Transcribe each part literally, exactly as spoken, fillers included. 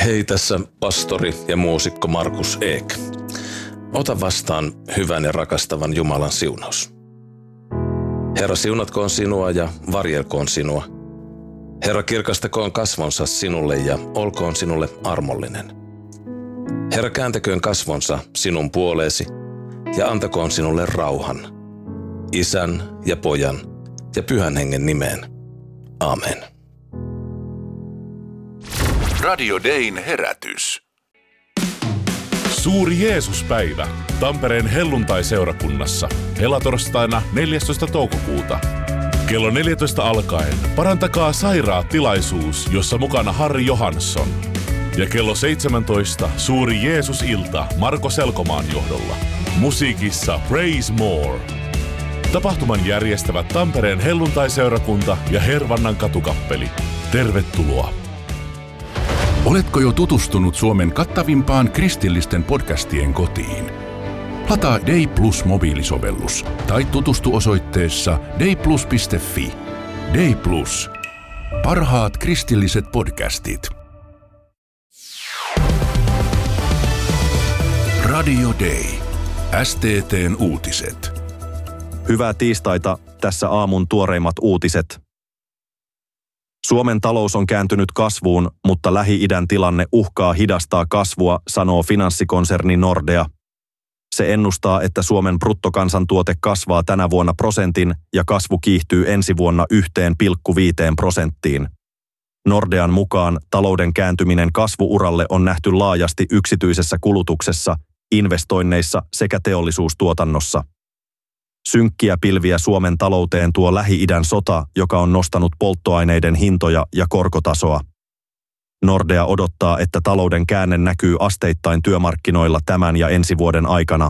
Hei, tässä pastori ja muusikko Markus Eek. Ota vastaan hyvän ja rakastavan Jumalan siunaus. Herra, siunatkoon sinua ja varjelkoon sinua. Herra, kirkastakoon kasvonsa sinulle ja olkoon sinulle armollinen. Herra, kääntäköön kasvonsa sinun puoleesi ja antakoon sinulle rauhan. Isän ja Pojan ja Pyhän Hengen nimeen. Amen. Radio Dayn herätys. Suuri Jeesuspäivä Tampereen helluntai-seurakunnassa helatorstaina neljästoista toukokuuta. Kello neljätoista alkaen Parantakaa sairaat -tilaisuus, jossa mukana Harri Johansson. Ja kello seitsemäntoista Suuri Jeesus-ilta Marko Selkomaan johdolla. Musiikissa Praise More. Tapahtuman järjestävät Tampereen helluntai-seurakunta ja Hervannan katukappeli. Tervetuloa! Oletko jo tutustunut Suomen kattavimpaan kristillisten podcastien kotiin? Lataa Day Plus mobiilisovellus tai tutustu osoitteessa dayplus piste fi. Day Plus. Parhaat kristilliset podcastit. Radio Day. S T T:n uutiset. Hyvää tiistaita, tässä aamun tuoreimmat uutiset. Suomen talous on kääntynyt kasvuun, mutta Lähi-idän tilanne uhkaa hidastaa kasvua, sanoo finanssikonserni Nordea. Se ennustaa, että Suomen bruttokansantuote kasvaa tänä vuonna prosentin ja kasvu kiihtyy ensi vuonna yksi pilkku viisi prosenttiin. Nordean mukaan talouden kääntyminen kasvuuralle on nähty laajasti yksityisessä kulutuksessa, investoinneissa sekä teollisuustuotannossa. Synkkiä pilviä Suomen talouteen tuo Lähi-idän sota, joka on nostanut polttoaineiden hintoja ja korkotasoa. Nordea odottaa, että talouden käänne näkyy asteittain työmarkkinoilla tämän ja ensi vuoden aikana.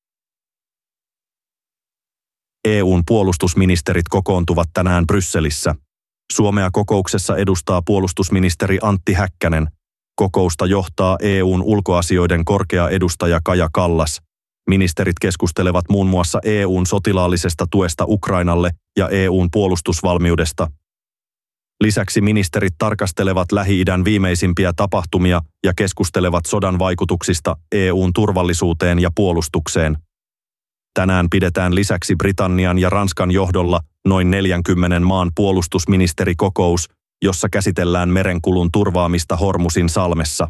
E U:n puolustusministerit kokoontuvat tänään Brysselissä. Suomea kokouksessa edustaa puolustusministeri Antti Häkkänen. Kokousta johtaa E U:n ulkoasioiden korkea edustaja Kaja Kallas. Ministerit keskustelevat muun muassa E U:n sotilaallisesta tuesta Ukrainalle ja E U:n puolustusvalmiudesta. Lisäksi ministerit tarkastelevat Lähi-idän viimeisimpiä tapahtumia ja keskustelevat sodan vaikutuksista E U:n turvallisuuteen ja puolustukseen. Tänään pidetään lisäksi Britannian ja Ranskan johdolla noin neljänkymmenen maan puolustusministerikokous, jossa käsitellään merenkulun turvaamista Hormusin salmessa.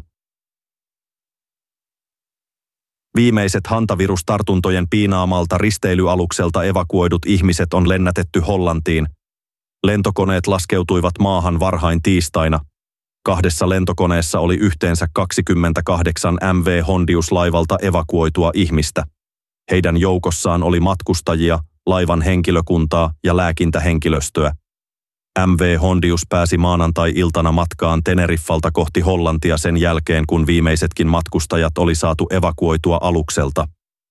Viimeiset hantavirustartuntojen piinaamalta risteilyalukselta evakuoidut ihmiset on lennätetty Hollantiin. Lentokoneet laskeutuivat maahan varhain tiistaina. Kahdessa lentokoneessa oli yhteensä kaksikymmentäkahdeksan M V Hondius-laivalta evakuoitua ihmistä. Heidän joukossaan oli matkustajia, laivan henkilökuntaa ja lääkintähenkilöstöä. M V Hondius pääsi maanantai-iltana matkaan Teneriffalta kohti Hollantia sen jälkeen, kun viimeisetkin matkustajat oli saatu evakuoitua alukselta.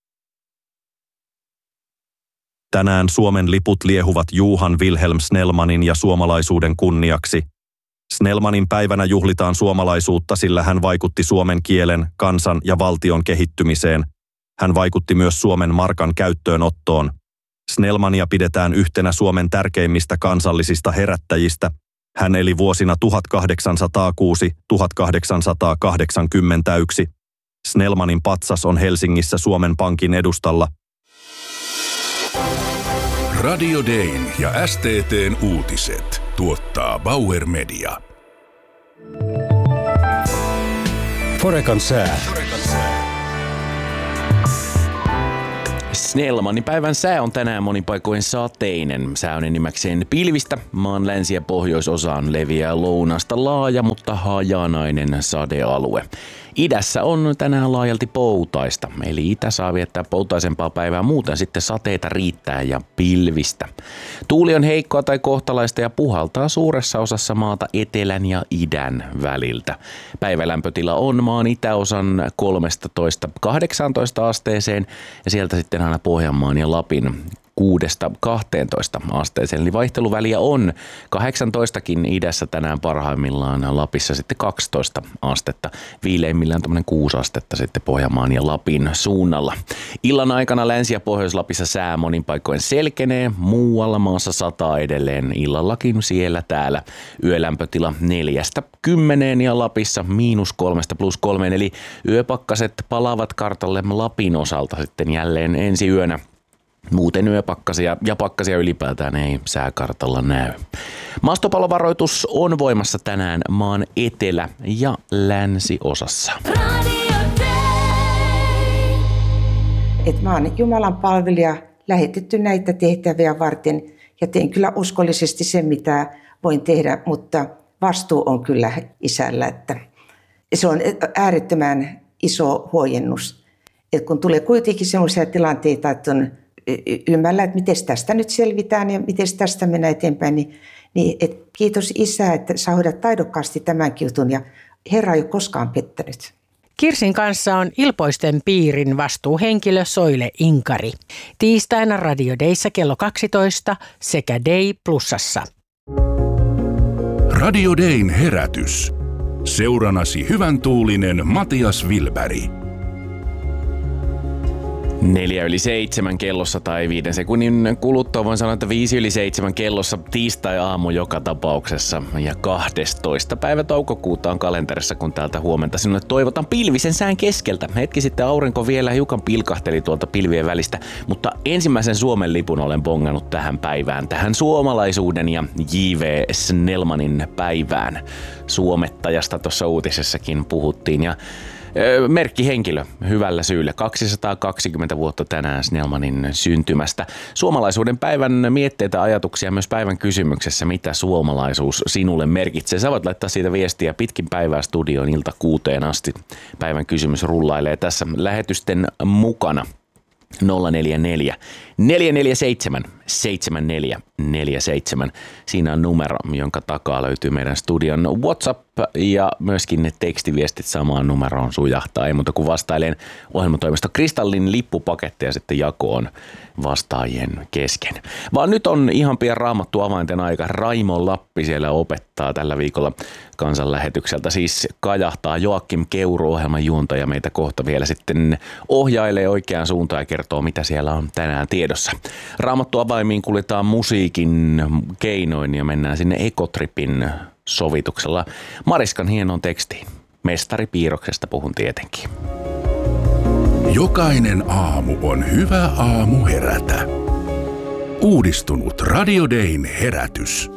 Tänään Suomen liput liehuvat Johan Wilhelm Snellmanin ja suomalaisuuden kunniaksi. Snellmanin päivänä juhlitaan suomalaisuutta, sillä hän vaikutti suomen kielen, kansan ja valtion kehittymiseen. Hän vaikutti myös Suomen markan käyttöönottoon. Snellmania pidetään yhtenä Suomen tärkeimmistä kansallisista herättäjistä. Hän eli vuosina tuhatkahdeksansataakuusi - tuhatkahdeksansataakahdeksankymmentäyksi. Snellmanin patsas on Helsingissä Suomen Pankin edustalla. Radio Dayn ja S T T:n uutiset tuottaa Bauer Media. Forekan sää. Snellmanin päivän sää on tänään monin paikoin sateinen. Sää on enimmäkseen pilvistä. Maan länsi- ja pohjoisosaan leviää lounasta laaja, mutta hajanainen sadealue. Idässä on tänään laajalti poutaista, eli itä saa viettää poutaisempaa päivää, muuten sitten sateita riittää ja pilvistä. Tuuli on heikkoa tai kohtalaista ja puhaltaa suuressa osassa maata etelän ja idän väliltä. Päivälämpötila on maan itäosan kolmetoista kahdeksantoista asteeseen ja sieltä sitten aina Pohjanmaan ja Lapin kuudesta kahteentoista asteeseen. Eli vaihteluväliä on kahdeksantoistakin idässä tänään parhaimmillaan, Lapissa sitten kaksitoista astetta. Viileimmillään tämmöinen kuusi astetta sitten Pohjanmaan ja Lapin suunnalla. Illan aikana Länsi- ja Pohjois-Lapissa sää monin paikoin selkenee, muualla maassa sataa edelleen, illallakin siellä täällä. Yölämpötila neljästä kymmeneen ja Lapissa miinus kolmesta plus kolmeen, eli yöpakkaset palaavat kartalle Lapin osalta sitten jälleen ensi yönä. Muuten yöpakkasia ja pakkasia ylipäätään ei sääkartalla näy. Maastopallovaroitus on voimassa tänään maan etelä- ja länsiosassa. Et mä oon Jumalan palvelija, lähetetty näitä tehtäviä varten ja teen kyllä uskollisesti sen, mitä voin tehdä, mutta vastuu on kyllä isällä. Että se on äärettömän iso huojennus. Et kun tulee kuitenkin sellaisia tilanteita, että on ymmärrä, että miten tästä nyt selvitään ja miten tästä mennään eteenpäin, niin, niin et kiitos Isä, että sä hoidat taidokkaasti tämänkin jutun ja Herra ei ole koskaan pettänyt. Kirsin kanssa on Ilpoisten piirin vastuuhenkilö Soile Inkari. Tiistaina Radio Dayssä kello kaksitoista sekä Day Plusassa. Radio Dayn herätys. Seuranasi hyvän tuulinen Matias Wilberg. Neljä yli seitsemän kellossa tai viiden sekunnin kuluttua voin sanoa, että viisi yli seitsemän kellossa tiistai-aamu joka tapauksessa. Ja kahdestoista päivä toukokuuta on kalenterissa, kun täältä huomenta sinulle toivotan pilvisen sään keskeltä. Hetki sitten aurinko vielä hiukan pilkahteli tuolta pilvien välistä, mutta ensimmäisen Suomen lipun olen bongannut tähän päivään, tähän suomalaisuuden ja J V Snellmanin päivään. Suomettajasta tuossa uutisessakin puhuttiin ja merkkihenkilö hyvällä syyllä. kaksisataakaksikymmentä vuotta tänään Snellmanin syntymästä. Suomalaisuuden päivän mietteitä, ajatuksia myös päivän kysymyksessä, mitä suomalaisuus sinulle merkitsee. Sä voit laittaa siitä viestiä pitkin päivää studioon ilta kuuteen asti. Päivän kysymys rullailee tässä lähetysten mukana. nolla neljä neljä neljä neljä seitsemän seitsemän neljä neljä seitsemän. Siinä on numero, jonka takaa löytyy meidän studion WhatsApp ja myöskin ne tekstiviestit samaan numeroon sujahtaa. Ei muuta kuin vastailen ohjelmatoimisto Kristallin lippupaketteja sitten jakoon vastaajien kesken. Vaan nyt on ihan pian Raamattu avainten aika. Raimo Lappi siellä opettaa tällä viikolla kansanlähetykseltä. Siis kajahtaa Joakim Keuru, ohjelman juontaja, meitä kohta vielä sitten ohjailee oikeaan suuntaan ja kertoo, mitä siellä on tänään tiedossa. Raamattu avaimiin kuljetaan musiikin keinoin ja mennään sinne Ekotripin sovituksella Mariskan hienoon tekstiin. Mestaripiirroksesta puhun tietenkin. Jokainen aamu on hyvä aamu herätä. Uudistunut Radio Dayn herätys.